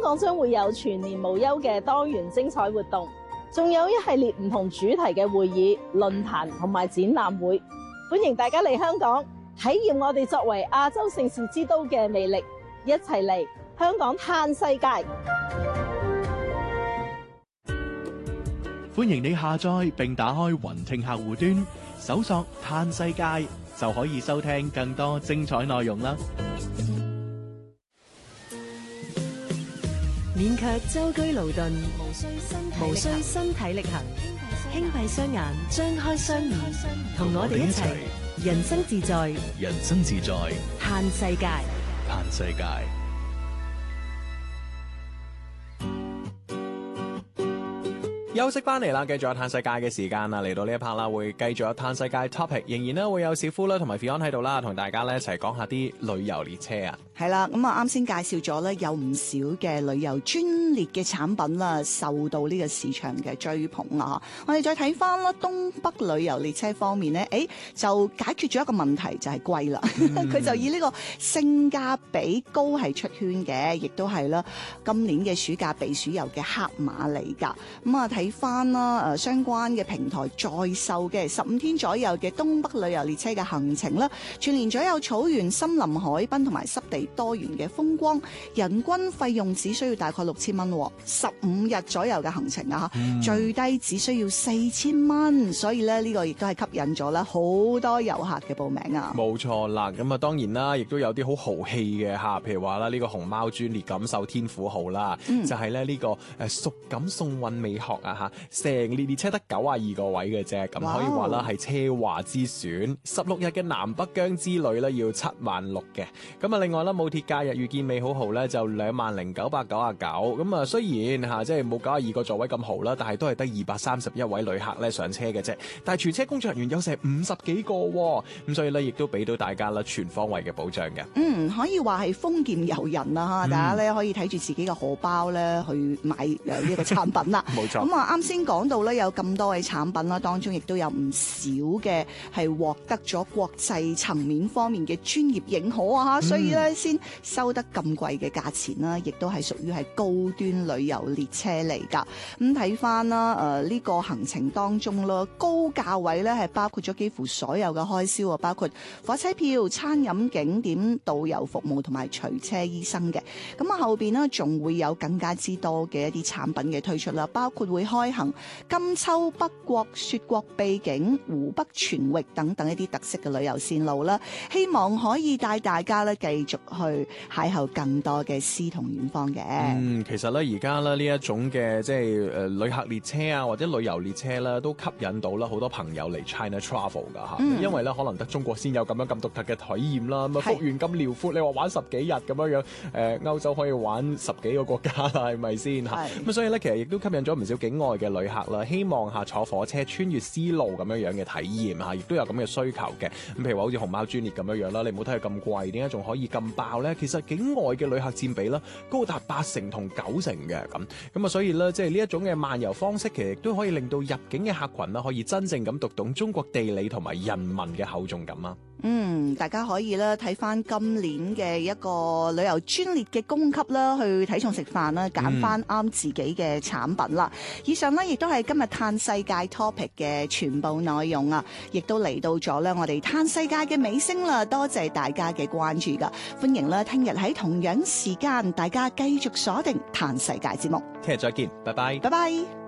港將會有全年無休嘅多元精彩活動，仲有一系列唔同主題嘅會議、論壇同埋展覽會，歡迎大家嚟香港體驗我哋作為亞洲盛事之都嘅魅力，一齊嚟香港嘆世界。 歡迎你下載並打開雲聽客戶端，搜索嘆世界就可以收聽更多精彩內容啦。 免卻舟車勞頓，無需身體力行，輕閉雙眼，張開雙耳，同我哋一齊人生自在， 人生自在， 嘆世界， 嘆世界。 休息翻嚟啦，繼續有嘆世界嘅時間啦，嚟到呢一 part 啦，會繼續有嘆世界 topic， 仍然咧會有小夫啦同埋 Fion 喺度啦，同大家咧一齊講下啲旅遊列車啊。 係啦，咁啊啱先介紹咗咧，有唔少嘅旅遊專列嘅產品啦，受到呢個市場嘅追捧啊！我哋再睇翻啦，東北旅遊列車方面咧，就解決咗一個問題，就係貴啦。佢就以呢個性價比高係出圈嘅，亦都係啦，今年嘅暑假避暑遊嘅黑馬嚟㗎。咁啊睇翻啦，相關嘅平台在售嘅15天左右嘅東北旅遊列車嘅行程啦，全年左右草原、森林、海濱同埋濕地多元嘅風光，人均費用只需要大概6000蚊，15日左右嘅行程啊，最低只需要4000蚊，所以咧呢個亦都係吸引咗啦好多遊客嘅報名啊。 冇錯啦，咁啊當然啦，亦都有啲好豪氣嘅嚇，譬如話啦呢個熊貓專列錦繡天府號啦，就係咧呢個蜀錦送運美學啊嚇，成列列車得92個位嘅啫，咁可以話啦係奢華之選，16日嘅南北疆之旅咧要76000嘅，咁啊另外啦冇鐵假日遇見美好號咧就20999，咁啊雖然嚇即係冇92個座位咁豪啦，但係都係得231位旅客咧上車嘅啫，但係全車工作人員有成50幾個喎，咁所以咧亦都俾到大家啦全方位嘅保障嘅。 可以話係豐儉由人啦嚇，大家咧可以睇住自己嘅荷包咧去買呢個產品啦。 冇錯。 咁啊啱先講到咧有咁多位產品啦，當中亦都有唔少嘅係獲得咗國際層面方面嘅專業認可啊，所以咧先收得咁貴嘅價錢啦，亦都係屬於係高端旅遊列車嚟㗎。咁睇翻啦，呢個行程當中啦，高價位咧係包括咗幾乎所有嘅開銷啊，包括火車票、餐飲、景點、導遊服務同埋隨車醫生嘅。咁啊後邊呢，仲會有更加之多嘅一啲產品嘅推出啦，包括會開行金秋北國、雪國秘境、湖北全域等等一啲特色嘅旅遊線路啦，希望可以帶大家咧繼續去邂逅更多嘅詩同遠方嘅。 其實咧而家咧呢一種嘅即係旅客列車啊，或者旅遊列車咧，都吸引到啦好多朋友嚟 China Travel 㗎嚇，因為咧可能得中國先有咁獨特嘅體驗啦。咁啊幅員咁遼闊，你話玩10幾日咁樣歐洲可以玩10幾個國家啦，係咪先嚇？咁所以咧其實亦都吸引咗唔少境外嘅旅客啦，希望坐火車穿越絲路咁樣嘅體驗嚇，亦都有咁嘅需求嘅。咁譬如話好似熊貓專列咁樣啦，你唔好睇佢咁貴，點解仲可以咁爆咧？其實境外嘅旅客佔比啦高達80%同90%嘅咁啊，所以咧即係呢一種嘅漫遊方式，其實亦都可以令到入境嘅客群啦，可以真正咁讀懂中國地理同埋人文嘅厚重感啊！ 大家可以咧睇翻今年嘅一個旅遊專列嘅供給啦，去睇餸食飯啦，揀翻啱自己嘅產品啦。以上呢，亦都係今日嘆世界 topic 嘅全部內容啊，亦都嚟到咗咧我哋嘆世界嘅尾聲啦。多謝大家嘅關注噶，歡迎啦，聽日喺同樣時間大家繼續鎖定嘆世界節目。 聽日再見，拜拜， 拜拜。